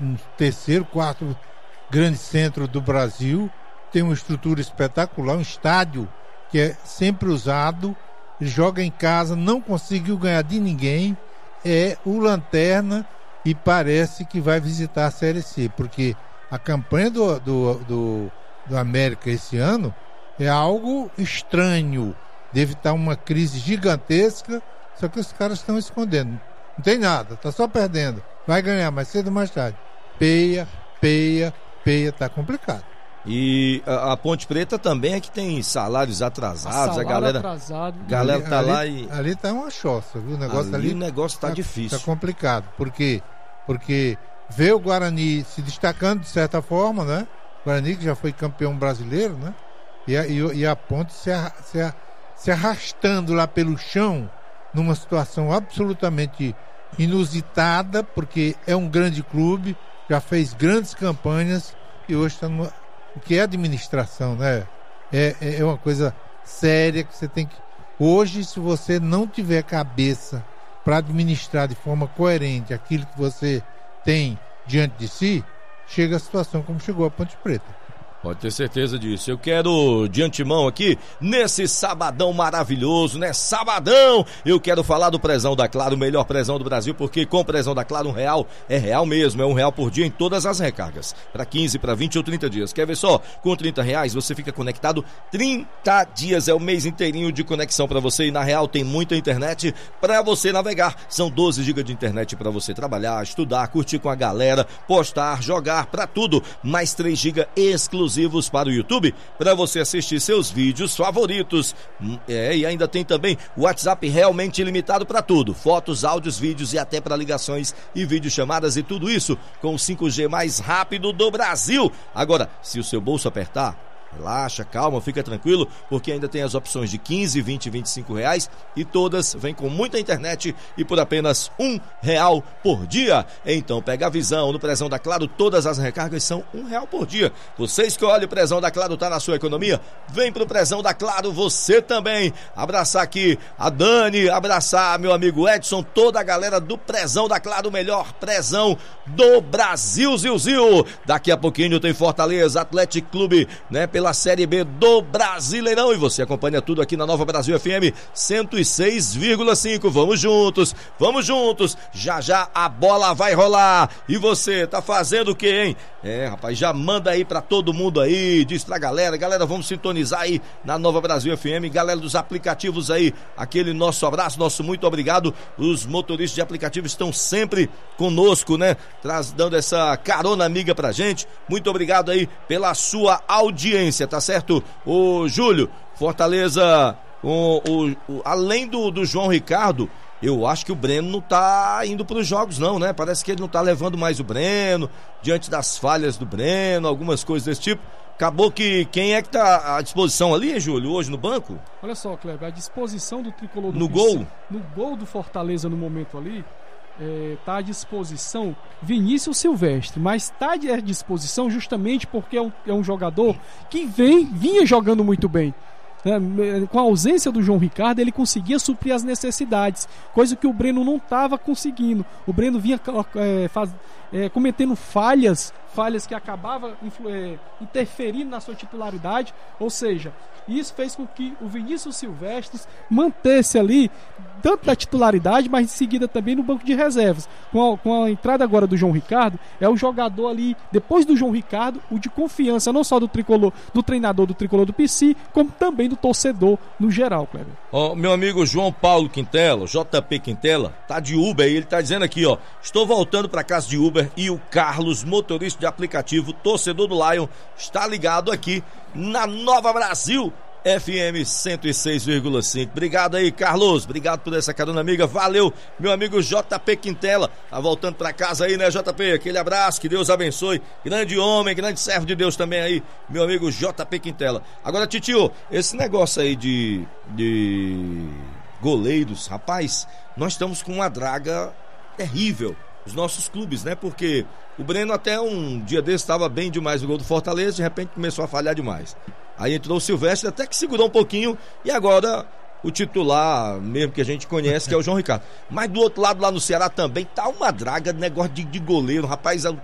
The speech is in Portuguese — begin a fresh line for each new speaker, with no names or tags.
um terceiro, quarto grande centro do Brasil, tem uma estrutura espetacular, um estádio que é sempre usado, joga em casa, não conseguiu ganhar de ninguém, é o lanterna e parece que vai visitar a Série C, porque a campanha do América esse ano é algo estranho, deve estar uma crise gigantesca, só que os caras estão escondendo, não tem nada, tá só perdendo, vai ganhar mais cedo ou mais tarde, peia, tá complicado.
E a Ponte Preta também é que tem salários atrasados, a galera tá
ali,
lá e...
Ali tá uma choça, viu? O
negócio tá difícil.
Tá complicado, porque vê o Guarani se destacando de certa forma, né? O Guarani que já foi campeão brasileiro, né? E a Ponte se arrastando lá pelo chão, numa situação absolutamente inusitada, porque é um grande clube, já fez grandes campanhas e hoje está numa... O que é administração, né? É uma coisa séria que você tem que... Hoje, se você não tiver cabeça para administrar de forma coerente aquilo que você tem diante de si, chega a situação como chegou a Ponte Preta.
Pode ter certeza disso. Eu quero, de antemão aqui, nesse sabadão maravilhoso, né? Sabadão! Eu quero falar do Prezão da Claro, o melhor prezão do Brasil, porque com o Prezão da Claro, R$1 é real mesmo, é R$1 por dia em todas as recargas. Para 15, para 20 ou 30 dias. Quer ver só? Com R$30 você fica conectado 30 dias, é o mês inteirinho de conexão para você. E na Real tem muita internet para você navegar. São 12 GB de internet para você trabalhar, estudar, curtir com a galera, postar, jogar, para tudo. Mais 3 GB exclusivos para o YouTube, para você assistir seus vídeos favoritos. E ainda tem também o WhatsApp realmente ilimitado para tudo, fotos, áudios, vídeos e até para ligações e videochamadas, e tudo isso com o 5G mais rápido do Brasil. Agora, se o seu bolso apertar, relaxa, calma, fica tranquilo, porque ainda tem as opções de 15, 20 e 25 reais, e todas vêm com muita internet e por apenas R$1 por dia. Então pega a visão, no Prezão da Claro todas as recargas são R$1 por dia. Você escolhe, o Prezão da Claro tá na sua economia, vem pro Prezão da Claro você também. Abraçar aqui a Dani, abraçar meu amigo Edson, toda a galera do Prezão da Claro, o melhor prezão do Brasil, Zil. Daqui a pouquinho tem Fortaleza Atlético Clube, né, pela Série B do Brasileirão, e você acompanha tudo aqui na Nova Brasil FM 106,5. Vamos juntos, já a bola vai rolar. E você tá fazendo o quê, hein? Rapaz, já manda aí pra todo mundo aí, diz pra galera, vamos sintonizar aí na Nova Brasil FM, galera dos aplicativos aí, aquele nosso abraço, nosso muito obrigado. Os motoristas de aplicativo estão sempre conosco, né, dando essa carona amiga pra gente. Muito obrigado aí pela sua audiência, tá certo? O Júlio, Fortaleza, além do João Ricardo, eu acho que o Breno não tá indo para os jogos não, né? Parece que ele não tá levando mais o Breno, diante das falhas do Breno, algumas coisas desse tipo. Acabou que quem é que tá à disposição ali, Júlio, hoje no banco?
Olha só, Kleber, a disposição do tricolor do
no gol?
No gol do Fortaleza no momento ali, tá à disposição Vinícius Silvestre, mas tá à disposição justamente porque é um jogador que vinha jogando muito bem. Com a ausência do João Ricardo, ele conseguia suprir as necessidades, coisa que o Breno não estava conseguindo. O Breno vinha cometendo falhas que acabavam interferindo na sua titularidade, ou seja, isso fez com que o Vinícius Silvestre mantesse ali tanto da titularidade, mas em seguida também no banco de reservas. Com a entrada agora do João Ricardo, é o jogador ali, depois do João Ricardo, o de confiança não só do treinador do tricolor do PC, como também do torcedor no geral, Kleber.
Meu amigo João Paulo Quintela, JP Quintela, tá de Uber aí, ele tá dizendo aqui, estou voltando para casa de Uber e o Carlos, motorista de aplicativo, torcedor do Lion, está ligado aqui na Nova Brasil FM 106,5. Obrigado aí, Carlos, obrigado por essa carona amiga, valeu, meu amigo JP Quintela, tá voltando pra casa aí, né, JP? Aquele abraço, que Deus abençoe, grande homem, grande servo de Deus também aí, meu amigo JP Quintela. Agora, Titio, esse negócio aí de goleiros, rapaz, nós estamos com uma draga terrível, os nossos clubes, né, porque o Breno até um dia desse estava bem demais no gol do Fortaleza, de repente começou a falhar demais. Aí entrou o Silvestre, até que segurou um pouquinho, e agora o titular mesmo que a gente conhece, que é o João Ricardo. Mas do outro lado, lá no Ceará também, tá uma draga de negócio de goleiro, rapaz,